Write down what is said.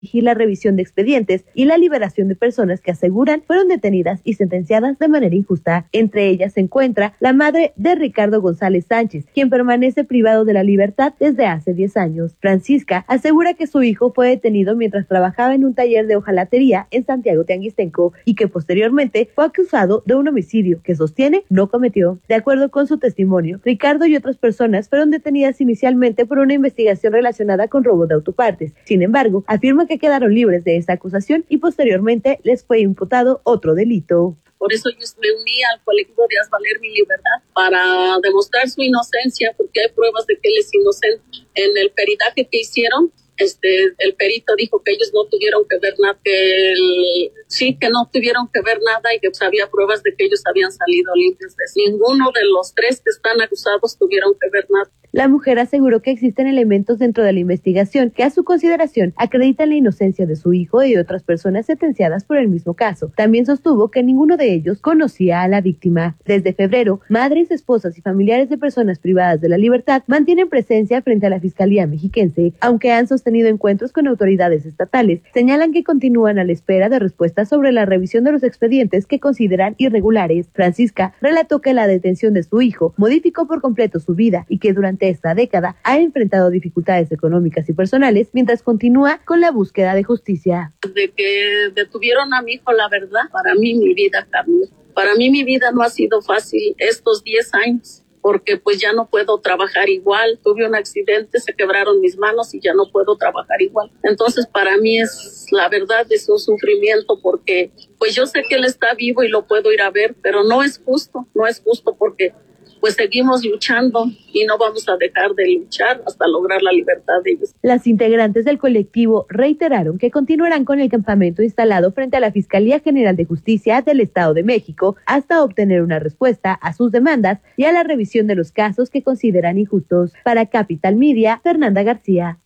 exigir la revisión de expedientes y la liberación de personas que aseguran fueron detenidas y sentenciadas de manera injusta. Entre ellas se encuentra la madre de Ricardo González Sánchez, quien permanece privado de la libertad desde hace 10 años. Francisca asegura que su hijo fue detenido mientras trabajaba en un taller de hojalatería en Santiago Tianguistenco y que posteriormente fue acusado de un homicidio que sostiene no cometió. De acuerdo con su testimonio, Ricardo y otras personas fueron detenidas inicialmente por una investigación relacionada con robo de autopartes. Sin embargo, afirma que quedaron libres de esta acusación y posteriormente les fue imputado otro delito. Por eso yo me uní al colectivo de Haz Valer Mi Libertad para demostrar su inocencia, porque hay pruebas de que él es inocente. En el peritaje que hicieron, el perito dijo que ellos no tuvieron que ver nada, que no tuvieron que ver nada y que pues, había pruebas de que ellos habían salido limpios. Ninguno de los 3 que están acusados tuvieron que ver nada. La mujer aseguró que existen elementos dentro de la investigación que a su consideración acreditan la inocencia de su hijo y de otras personas sentenciadas por el mismo caso. También sostuvo que ninguno de ellos conocía a la víctima. Desde febrero, madres, esposas y familiares de personas privadas de la libertad mantienen presencia frente a la Fiscalía mexiquense, aunque han sostenido encuentros con autoridades estatales. Señalan que continúan a la espera de respuestas sobre la revisión de los expedientes que consideran irregulares. Francisca relató que la detención de su hijo modificó por completo su vida y que durante esta década ha enfrentado dificultades económicas y personales mientras continúa con la búsqueda de justicia. Desde que detuvieron a mi hijo, la verdad, para mí mi vida cambió. Para mí mi vida no ha sido fácil estos 10 años, porque pues ya no puedo trabajar igual. Tuve un accidente, se quebraron mis manos y ya no puedo trabajar igual. Entonces para mí la verdad es un sufrimiento, porque pues yo sé que él está vivo y lo puedo ir a ver, pero no es justo porque pues seguimos luchando y no vamos a dejar de luchar hasta lograr la libertad de ellos. Las integrantes del colectivo reiteraron que continuarán con el campamento instalado frente a la Fiscalía General de Justicia del Estado de México hasta obtener una respuesta a sus demandas y a la revisión de los casos que consideran injustos. Para Capital Media, Fernanda García.